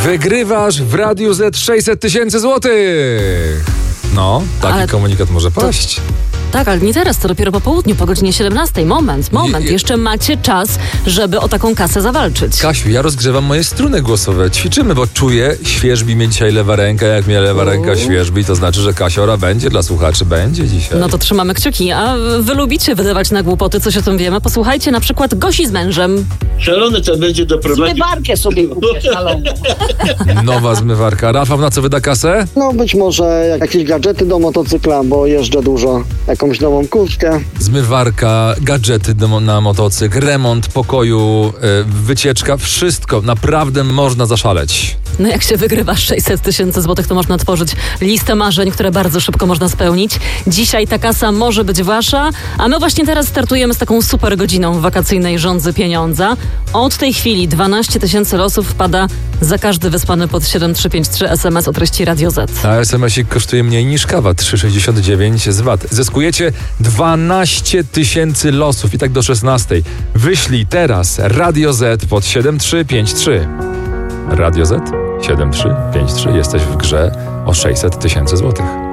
Wygrywasz w Radiu Z 600 000 złotych. No, taki komunikat może paść. Tak, ale nie teraz, to dopiero po południu, po godzinie 17. Moment. Jeszcze macie czas, żeby o taką kasę zawalczyć. Kasiu, ja rozgrzewam moje struny głosowe. Ćwiczymy, bo czuję, świerzbi mnie dzisiaj lewa ręka. Jak mnie lewa ręka świerzbi, to znaczy, że Kasiora będzie dla słuchaczy, będzie dzisiaj. No to trzymamy kciuki. A wy lubicie wydawać na głupoty, coś o tym wiemy. Posłuchajcie na przykład Gosi z mężem. Szalony to będzie doprowadzić. Zmywarkę sobie kupię szaloną. Nowa zmywarka. Rafał, na co wyda kasę? No być może jakieś gadżety do motocykla, bo jeżdżę dużo. Jakąś nową kurtkę. Zmywarka, gadżety na motocykl, remont pokoju, wycieczka, wszystko. Naprawdę można zaszaleć. No jak się wygrywa 600 000 złotych, to można tworzyć listę marzeń, które bardzo szybko można spełnić. Dzisiaj ta kasa może być wasza, a my właśnie teraz startujemy z taką super godziną wakacyjnej Rządzy Pieniądza. Od tej chwili 12 000 losów wpada za każdy wysłany pod 7353 SMS o treści Radio Z. A SMS-ik kosztuje mniej niż kawa, 3,69 z VAT. Zyskujecie 12 000 losów i tak do 16. Wyślij teraz Radio Z pod 7353. Radio Z 7353. Jesteś w grze o 600 000 złotych.